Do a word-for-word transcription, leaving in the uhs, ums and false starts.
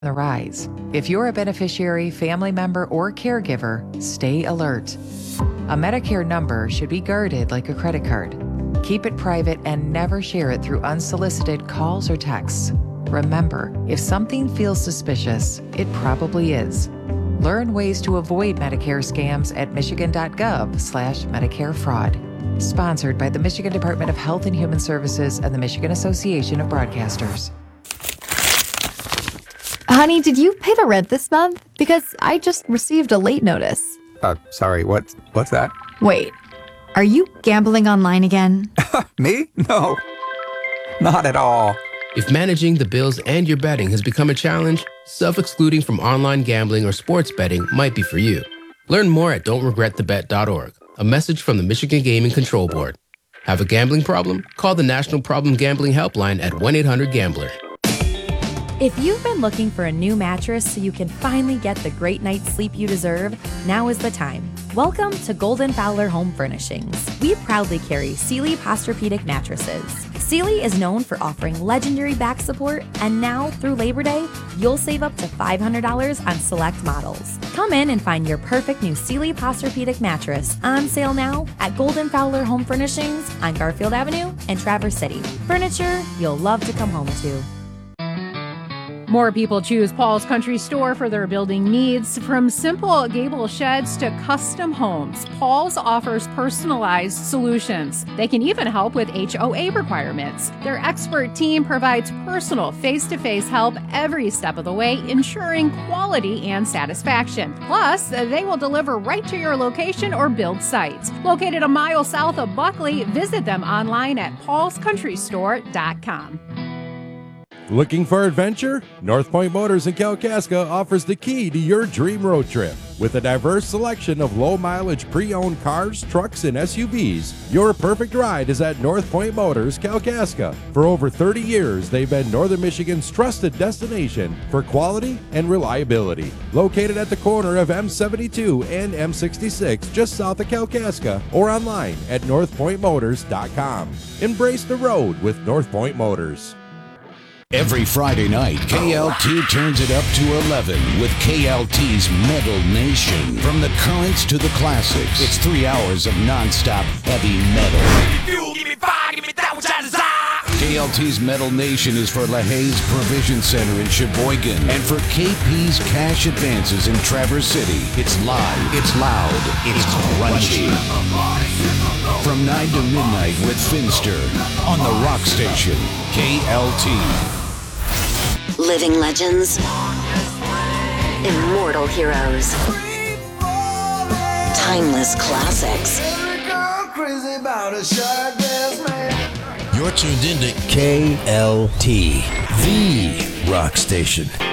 the rise. If you're a beneficiary, family member, or caregiver, stay alert. A Medicare number should be guarded like a credit card. Keep it private and never share it through unsolicited calls or texts. Remember, if something feels suspicious, it probably is. Learn ways to avoid Medicare scams at michigan.gov slash Medicare fraud. Sponsored by the Michigan Department of Health and Human Services and the Michigan Association of Broadcasters. Honey, did you pay the rent this month? Because I just received a late notice. Uh, sorry, what, what's that? Wait, are you gambling online again? Me? No, not at all. If managing the bills and your betting has become a challenge, self-excluding from online gambling or sports betting might be for you. Learn more at don't regret the bet dot org. A message from the Michigan Gaming Control Board. Have a gambling problem? Call the National Problem Gambling Helpline at one eight hundred gambler. If you've been looking for a new mattress so you can finally get the great night's sleep you deserve, now is the time. Welcome to Golden Fowler Home Furnishings. We proudly carry Sealy Posturepedic mattresses. Sealy is known for offering legendary back support, and now, through Labor Day, you'll save up to five hundred dollars on select models. Come in and find your perfect new Sealy Posturepedic mattress on sale now at Golden Fowler Home Furnishings on Garfield Avenue in Traverse City. Furniture you'll love to come home to. More people choose Paul's Country Store for their building needs. From simple gable sheds to custom homes, Paul's offers personalized solutions. They can even help with H O A requirements. Their expert team provides personal, face-to-face help every step of the way, ensuring quality and satisfaction. Plus, they will deliver right to your location or build site. Located a mile south of Buckley, visit them online at pauls country store dot com. Looking for adventure? North Point Motors in Kalkaska offers the key to your dream road trip. With a diverse selection of low-mileage pre-owned cars, trucks, and S U Vs, your perfect ride is at North Point Motors, Kalkaska. For over thirty years, they've been Northern Michigan's trusted destination for quality and reliability. Located at the corner of M seventy-two and M sixty-six, just south of Kalkaska, or online at north point motors dot com. Embrace the road with North Point Motors. Every Friday night, K L T turns it up to eleven with K L T's Metal Nation. From the currents to the classics, it's three hours of nonstop heavy metal. K L T's Metal Nation is for LaHaye's Provision Center in Sheboygan and for K P's Cash Advances in Traverse City. It's live, it's loud, it's crunchy. From nine to midnight with Finster on the Rock Station, K L T. Living legends, immortal heroes, timeless classics. You're tuned into K L T, the Rock Station.